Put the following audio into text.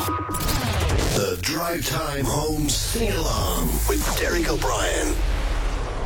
The Drive Time Home Sing Along with Derek O'Brien.